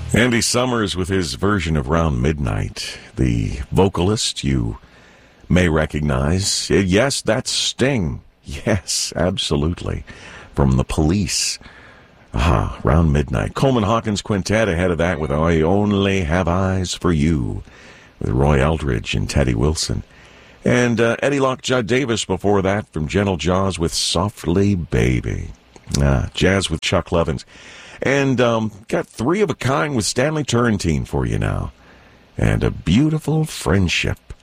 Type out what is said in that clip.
Andy Summers with his version of Round Midnight. The vocalist you may recognize. Yes, that's Sting. Yes, absolutely. From The Police. Round Midnight. Coleman Hawkins Quintet ahead of that with I Only Have Eyes for You with Roy Eldridge and Teddy Wilson. And Eddie Lockjaw Davis before that from Gentle Jaws with Softly Baby. Jazz with Chuck Lovins. And got Three of a Kind with Stanley Turrentine for you now. And A Beautiful Friendship